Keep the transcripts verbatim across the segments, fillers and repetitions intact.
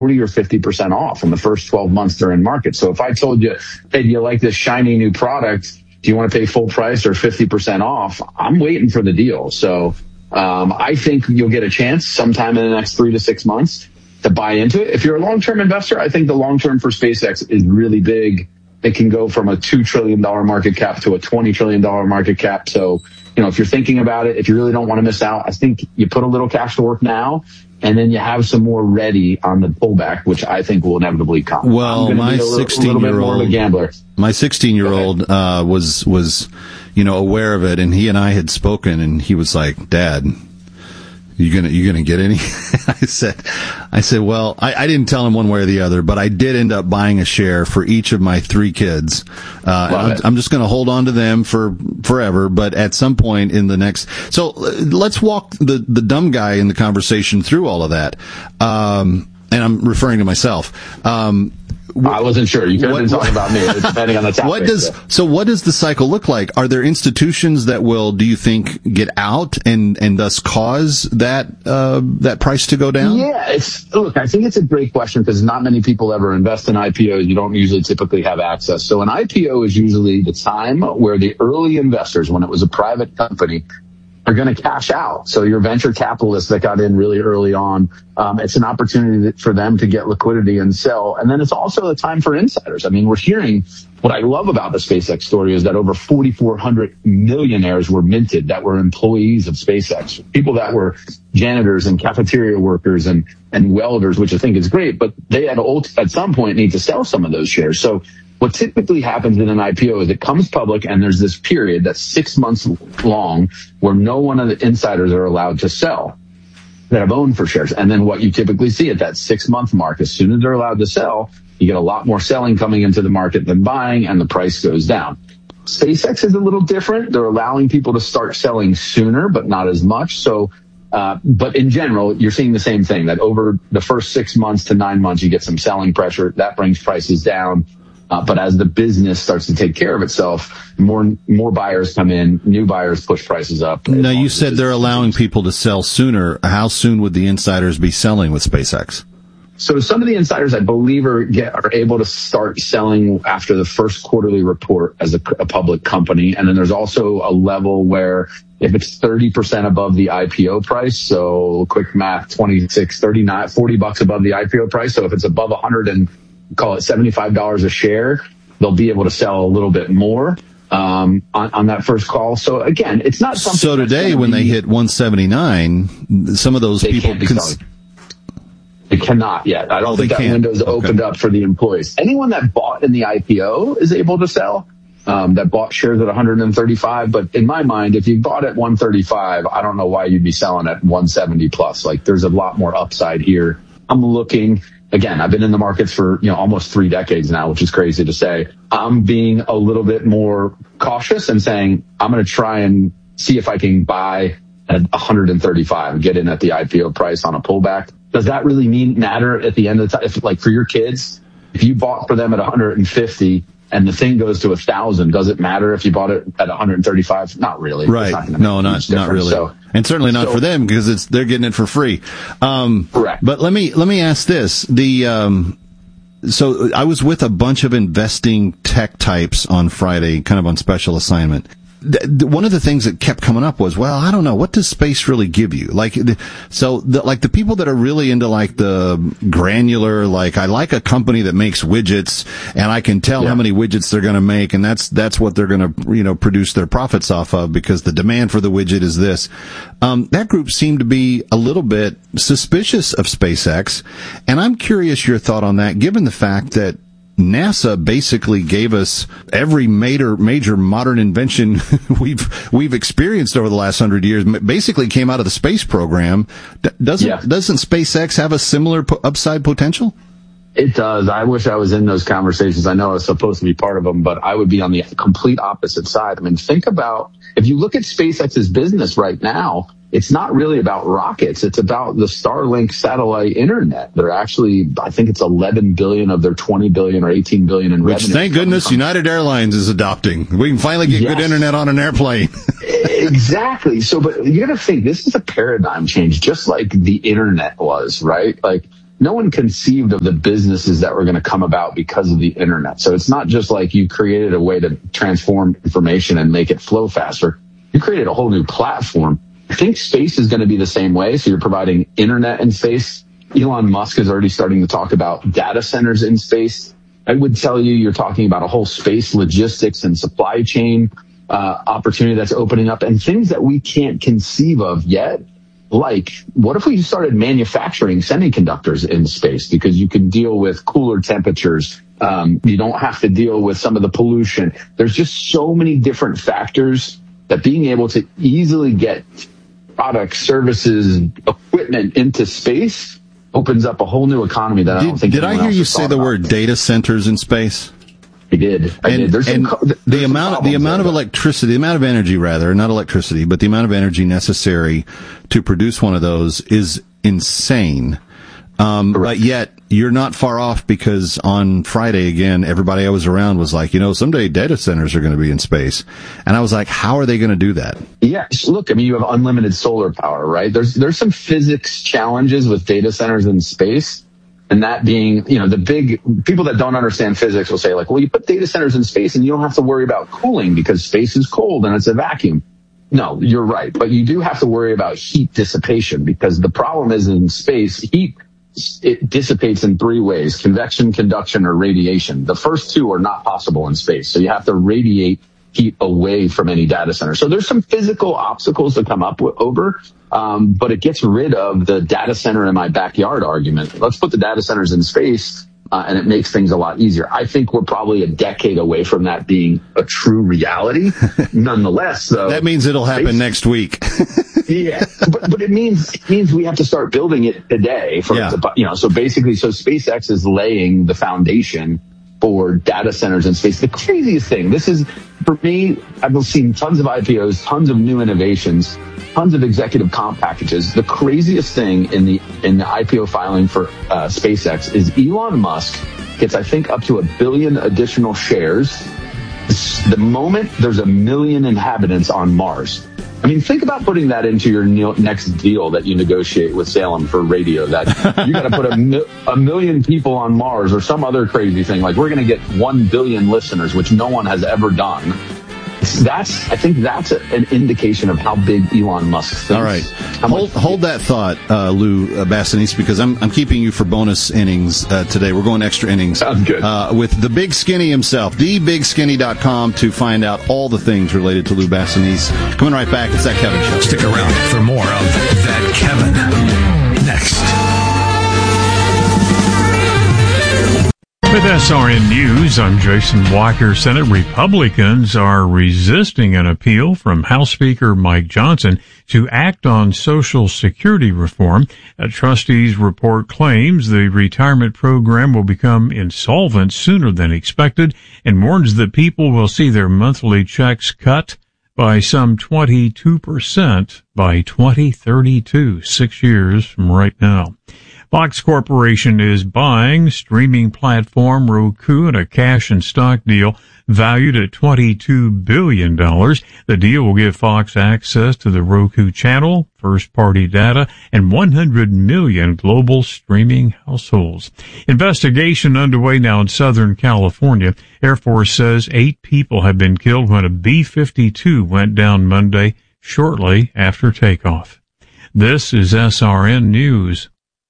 forty or fifty percent off in the first twelve months they're in market. So if I told you, hey, do you like this shiny new product? Do you want to pay full price or fifty percent off? I'm waiting for the deal. So um, I think you'll get a chance sometime in the next three to six months to buy into it. If you're a long-term investor, I think the long-term for SpaceX is really big. It can go from a two trillion dollars market cap to a twenty trillion dollars market cap. So, you know, if you're thinking about it, if you really don't want to miss out, I think you put a little cash to work now, and then you have some more ready on the pullback, which I think will inevitably come. Well, my sixteen-year-old gambler. My sixteen-year-old uh, was was, you know, aware of it, and he and I had spoken, and he was like, "Dad, you gonna you gonna get any?" I said, "I said, well, I, I didn't tell him one way or the other, but I did end up buying a share for each of my three kids. Uh, and I'm, I'm just going to hold on to them for forever. But at some point in the next, so let's walk the the dumb guy in the conversation through all of that. Um, and I'm referring to myself. Um, I wasn't sure. You could have been talking about me, depending on the topic. What does, so what does the cycle look like? Are there institutions that will, do you think, get out and, and thus cause that, uh, that price to go down? Yeah, it's, look, I think it's a great question because not many people ever invest in I P Os. You don't usually typically have access. So an I P O is usually the time where the early investors, when it was a private company, are going to cash out. So your venture capitalists that got in really early on, um, it's an opportunity for them to get liquidity and sell. And then it's also a time for insiders. I mean, we're hearing, what I love about the SpaceX story is that over forty-four hundred millionaires were minted that were employees of SpaceX, people that were janitors and cafeteria workers and, and welders, which I think is great, but they had at some point need to sell some of those shares. So what typically happens in an I P O is it comes public and there's this period that's six months long where no one of the insiders are allowed to sell that have owned for shares. And then what you typically see at that six month mark, as soon as they're allowed to sell, you get a lot more selling coming into the market than buying, and the price goes down. SpaceX is a little different. They're allowing people to start selling sooner, but not as much. So, uh, but in general, you're seeing the same thing, that over the first six months to nine months, you get some selling pressure. That brings prices down. Uh, but as the business starts to take care of itself, more more buyers come in, new buyers push prices up. Now, you said they're allowing people to sell sooner. How soon would the insiders be selling with SpaceX? So some of the insiders, I believe, are get, are able to start selling after the first quarterly report as a, a public company. And then there's also a level where if it's thirty percent above the I P O price, so quick math, twenty-six, thirty-nine, forty bucks above the I P O price. So if it's above one hundred and call it seventy-five dollars a share, they'll be able to sell a little bit more um, on, on that first call. So again, it's not something. So today, when they hit one seventy-nine, some of those people can. They cannot yet. I don't oh, think that can't. window's okay. opened up for the employees. Anyone that bought in the I P O is able to sell, um, that bought shares at one hundred thirty-five. But in my mind, if you bought at one thirty-five, I don't know why you'd be selling at one seventy plus. Like, there's a lot more upside here. I'm looking, again, I've been in the markets for, you know, almost three decades now, which is crazy to say. I'm being a little bit more cautious and saying, I'm going to try and see if I can buy at one hundred thirty-five and get in at the I P O price on a pullback. Does that really mean matter at the end of the time? If, like, for your kids, if you bought for them at one hundred fifty and the thing goes to a thousand, does it matter if you bought it at one hundred thirty-five? Not really. Right. Not no, not, not really. So, and certainly not so, for them because it's, they're getting it for free. Um, correct. But let me, let me ask this. The, um, so I was with a bunch of investing tech types on Friday, kind of on special assignment. One of the things that kept coming up was, well, I don't know, what does space really give you? Like, so, the, like the people that are really into like the granular, like I like a company that makes widgets and I can tell yeah. how many widgets they're going to make, and that's that's what they're going to, you know, produce their profits off of because the demand for the widget is this. Um, that group seemed to be a little bit suspicious of SpaceX, and I'm curious your thought on that, given the fact that NASA basically gave us every major major modern invention we've we've experienced over the last hundred years. Basically, came out of the space program. Doesn't yeah. doesn't SpaceX have a similar po- upside potential? It does. I wish I was in those conversations. I know I was supposed to be part of them, but I would be on the complete opposite side. I mean, think about, if you look at SpaceX's business right now, it's not really about rockets. It's about the Starlink satellite internet. They're actually, I think it's eleven billion of their twenty billion or eighteen billion in Which, revenue. Thank goodness from. United Airlines is adopting. We can finally get yes. good internet on an airplane. Exactly. So, but you got to think, this is a paradigm change, just like the internet was, right? Like, no one conceived of the businesses that were going to come about because of the internet. So it's not just like you created a way to transform information and make it flow faster. You created a whole new platform. I think space is going to be the same way. So you're providing internet in space. Elon Musk is already starting to talk about data centers in space. I would tell you, you're talking about a whole space logistics and supply chain uh, opportunity that's opening up, and things that we can't conceive of yet. Like, what if we started manufacturing semiconductors in space? Because you can deal with cooler temperatures. Um, you don't have to deal with some of the pollution. There's just so many different factors that being able to easily get products, services, equipment into space opens up a whole new economy that I don't did, think. Did I hear you say the about. word data centers in space? I did. I and, did. There's and some, there's the amount, the amount of electricity, the amount of energy, rather, not electricity, but the amount of energy necessary to produce one of those is insane. Um, but yet you're not far off, because on Friday, again, everybody I was around was like, you know, someday data centers are going to be in space. And I was like, how are they going to do that? Yes. Look, I mean, you have unlimited solar power, right? There's, there's some physics challenges with data centers in space. And that being, you know, the big people that don't understand physics will say like, well, you put data centers in space and you don't have to worry about cooling because space is cold and it's a vacuum. No, you're right. But you do have to worry about heat dissipation, because the problem is in space, heat, it dissipates in three ways: convection, conduction, or radiation. The first two are not possible in space. So you have to radiate heat away from any data center. So there's some physical obstacles to come up with, over, um, but it gets rid of the data center in my backyard argument. Let's put the data centers in space, uh, and it makes things a lot easier. I think we're probably a decade away from that being a true reality. Nonetheless, though, that means it'll happen space, next week. Yeah, but but it means it means we have to start building it today. For yeah. to, you know, so basically, so SpaceX is laying the foundation for data centers in space. The craziest thing, this is, for me, I've seen tons of I P Os, tons of new innovations, tons of executive comp packages. The craziest thing in the in the I P O filing for uh, SpaceX is Elon Musk gets, I think, up to a billion additional shares the moment there's a million inhabitants on Mars. I mean, think about putting that into your next deal that you negotiate with Salem for radio, that you got to put a, mi- a million people on Mars or some other crazy thing. Like, we're going to get one billion listeners, which no one has ever done. That's, I think that's a, an indication of how big Elon Musk thinks. All right. Hold, hold that thought, uh, Lou uh, Bassanese, because I'm, I'm keeping you for bonus innings uh, today. We're going extra innings. Sounds good. Uh, with the Big Skinny himself, the big skinny dot com, to find out all the things related to Lou Bassanese. Coming right back. It's That Kevin Show. Stick around for more of That Kevin next. With S R N News, I'm Jason Walker. Senate Republicans are resisting an appeal from House Speaker Mike Johnson to act on Social Security reform. A trustee's report claims the retirement program will become insolvent sooner than expected and warns that people will see their monthly checks cut by some twenty-two percent by twenty thirty-two, six years from right now. Fox Corporation is buying streaming platform Roku in a cash and stock deal valued at twenty-two billion dollars. The deal will give Fox access to the Roku channel, first-party data, and one hundred million global streaming households. Investigation underway now in Southern California. Air Force says eight people have been killed when a B fifty-two went down Monday, shortly after takeoff. This is S R N News.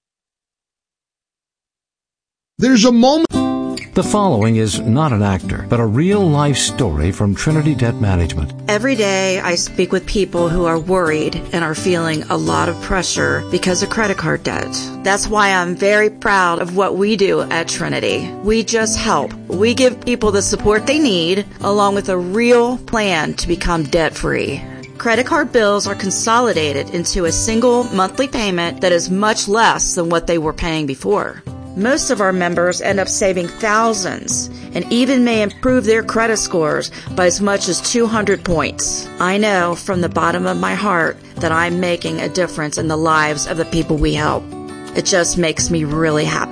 There's a moment. The following is not an actor, but a real-life story from Trinity Debt Management. Every day I speak with people who are worried and are feeling a lot of pressure because of credit card debt. That's why I'm very proud of what we do at Trinity. We just help. We give people the support they need, along with a real plan to become debt-free. Credit card bills are consolidated into a single monthly payment that is much less than what they were paying before. Most of our members end up saving thousands and even may improve their credit scores by as much as two hundred points. I know from the bottom of my heart that I'm making a difference in the lives of the people we help. It just makes me really happy.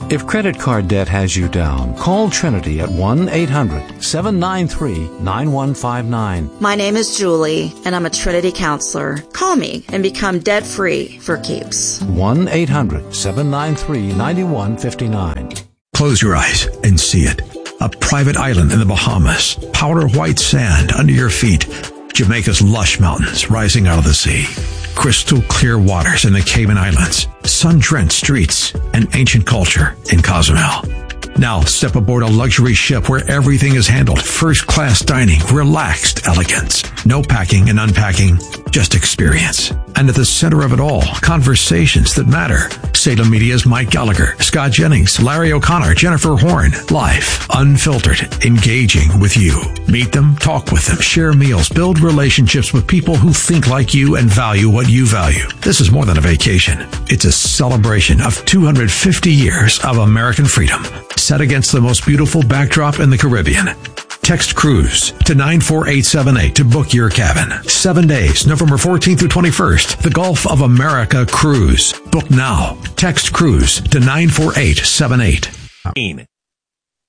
If credit card debt has you down, call Trinity at one eight hundred seven nine three nine one five nine. My name is Julie, and I'm a Trinity counselor. Call me and become debt-free for keeps. one eight hundred seven nine three nine one five nine. Close your eyes and see it. A private island in the Bahamas. Powder white sand under your feet. Jamaica's lush mountains rising out of the sea. Crystal clear waters in the Cayman Islands. Sun-drenched streets and ancient culture in Cozumel. Now step aboard a luxury ship where everything is handled. First-class dining, relaxed elegance. No packing and unpacking, just experience. And at the center of it all, conversations that matter. Salem Media's Mike Gallagher, Scott Jennings, Larry O'Connor, Jennifer Horn. Live, unfiltered, engaging with you. Meet them, talk with them, share meals, build relationships with people who think like you and value what you value. This is more than a vacation. It's a celebration of two hundred fifty years of American freedom, set against the most beautiful backdrop in the Caribbean. Text cruise to nine four eight seven eight to book your cabin. Seven days, November fourteenth through twenty-first. The Gulf of America Cruise. Book now. Text cruise to nine four eight seven eight.